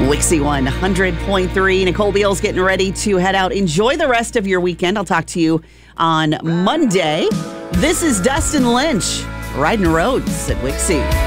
Wixie 100.3. Nicole Beals getting ready to head out. Enjoy the rest of your weekend. I'll talk to you on Monday. This is Dustin Lynch, Riding Roads at Wixie.